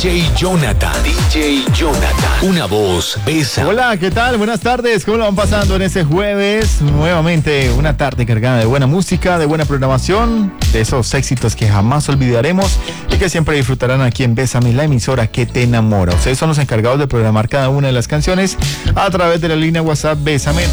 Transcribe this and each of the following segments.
DJ Jonathan. DJ Jonathan. Una voz, Bésame. Hola, ¿qué tal? Buenas tardes. ¿Cómo lo van pasando en ese jueves? Nuevamente una tarde cargada de buena música, de buena programación, de esos éxitos que jamás olvidaremos y que siempre disfrutarán aquí en Bésame, la emisora que te enamora. Ustedes son los encargados de programar cada una de las canciones a través de la línea WhatsApp Bésame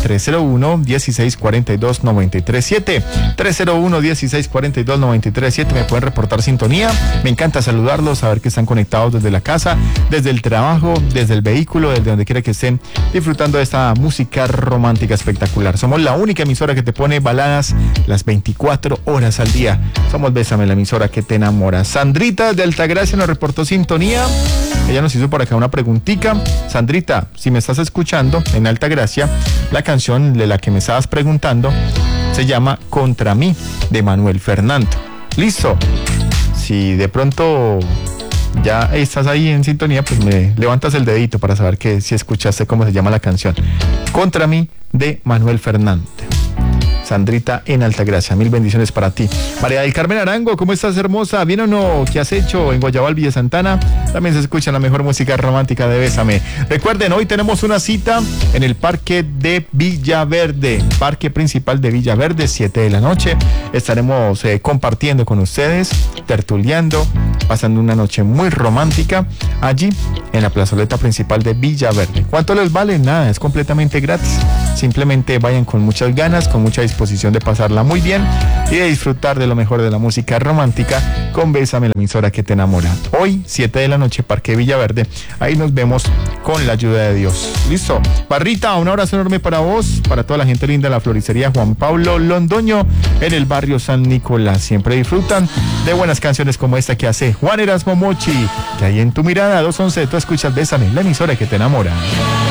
301-1642-937. 301-1642-937. Me pueden reportar sintonía. Me encanta saludarlos, saber que están conectados desde la casa, desde el trabajo, desde el vehículo, desde donde quiera que estén disfrutando de esta música romántica espectacular. Somos la única emisora que te pone baladas las 24 horas al día. Somos Bésame, la emisora que te enamora. Sandrita de Altagracia nos reportó sintonía. Ella nos hizo por acá una preguntita. Sandrita, si me estás escuchando en Altagracia, la canción de la que me estabas preguntando se llama Contra mí, de Manuel Fernando. Listo. Si de pronto ya estás ahí en sintonía, pues me levantas el dedito para saber que si escuchaste cómo se llama la canción. Contra mí, de Manuel Fernando. Sandrita en Altagracia, mil bendiciones para ti. María del Carmen Arango, ¿cómo estás, hermosa? ¿Bien o no? ¿Qué has hecho en Guayabal, Villa Santana? También se escucha la mejor música romántica de Bésame. Recuerden, hoy tenemos una cita en el Parque de Villaverde, Parque Principal de Villaverde, 7 de la noche. Estaremos compartiendo con ustedes, tertuleando, pasando una noche muy romántica allí en la plazoleta principal de Villaverde. ¿Cuánto les vale? Nada, es completamente gratis. Simplemente vayan con muchas ganas, con mucha disposición de pasarla muy bien y de disfrutar de lo mejor de la música romántica con Bésame, la emisora que te enamora. Hoy, 7 de la noche, Parque Villaverde. Ahí nos vemos con la ayuda de Dios. ¿Listo? Barrita, un abrazo enorme para vos, para toda la gente linda de la floristería Juan Pablo Londoño en el barrio San Nicolás. Siempre disfrutan de buenas canciones como esta que hace Juan Erasmo Mochi, que hay en tu mirada 211. Tú escuchas Bésame, la emisora que te enamora.